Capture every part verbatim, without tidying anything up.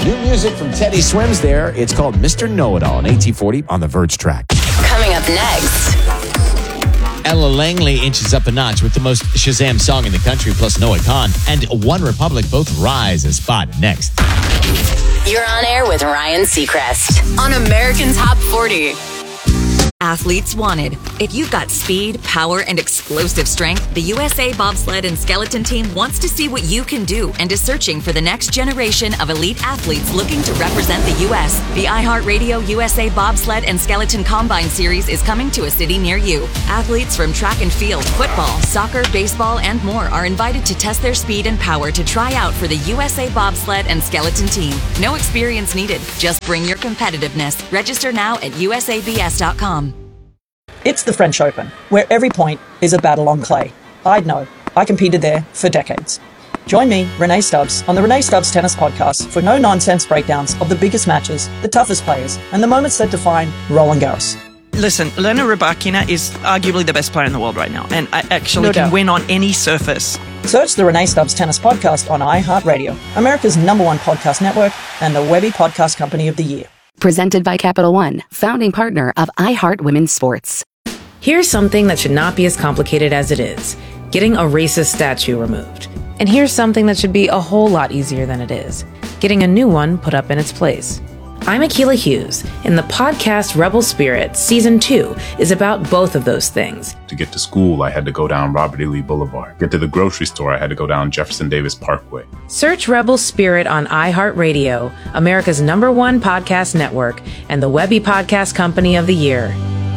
New music from Teddy Swims there. It's called Mister Know-It-All on eighteen forty on the Verge track. Coming up next. Ella Langley inches up a notch with the most Shazam song in the country, plus Noah Khan and One Republic both rise a spot next. You're on air with Ryan Seacrest on American Top forty. Athletes wanted. If you've got speed, power, and explosive strength, the U S A Bobsled and Skeleton Team wants to see what you can do and is searching for the next generation of elite athletes looking to represent the U S. The iHeartRadio U S A Bobsled and Skeleton Combine Series is coming to a city near you. Athletes from track and field, football, soccer, baseball, and more are invited to test their speed and power to try out for the U S A Bobsled and Skeleton Team. No experience needed. Just bring your competitiveness. Register now at U S A B S dot com. It's the French Open, where every point is a battle on clay. I'd know. I competed there for decades. Join me, Renee Stubbs, on the Renee Stubbs Tennis Podcast for no-nonsense breakdowns of the biggest matches, the toughest players, and the moments that define Roland Garros. Listen, Elena Rybakina is arguably the best player in the world right now, and I actually No can doubt. win on any surface. Search the Renee Stubbs Tennis Podcast on iHeartRadio, America's number one podcast network, and the Webby Podcast Company of the Year. Presented by Capital One, founding partner of iHeart Women's Sports. Here's something that should not be as complicated as it is. Getting a racist statue removed. And here's something that should be a whole lot easier than it is. Getting a new one put up in its place. I'm Akilah Hughes, and the podcast Rebel Spirit Season two is about both of those things. To get to school, I had to go down Robert E. Lee Boulevard. Get to the grocery store, I had to go down Jefferson Davis Parkway. Search Rebel Spirit on iHeartRadio, America's number one podcast network, and the Webby Podcast Company of the Year.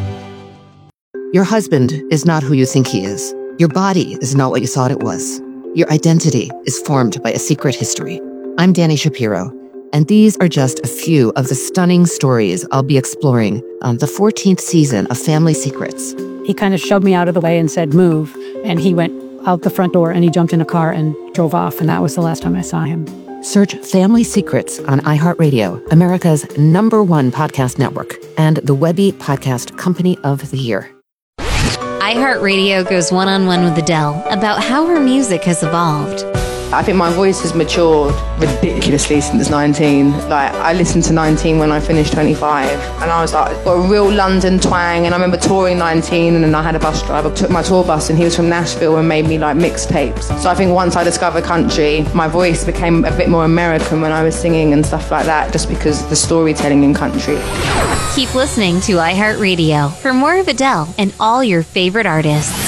Your husband is not who you think he is. Your body is not what you thought it was. Your identity is formed by a secret history. I'm Danny Shapiro, and these are just a few of the stunning stories I'll be exploring on the fourteenth season of Family Secrets. He kind of shoved me out of the way and said, move. And he went out the front door and he jumped in a car and drove off. And that was the last time I saw him. Search Family Secrets on iHeartRadio, America's number one podcast network, and the Webby Podcast Company of the Year. iHeartRadio goes one-on-one with Adele about how her music has evolved. I think my voice has matured ridiculously since nineteen. Like, I listened to nineteen when I finished twenty-five, and I was like, got a real London twang. And I remember touring nineteen, and then I had a bus driver, took my tour bus, and he was from Nashville and made me like mixtapes. So I think once I discovered country, my voice became a bit more American when I was singing and stuff like that, just because of the storytelling in country. Keep listening to iHeartRadio for more of Adele and all your favorite artists.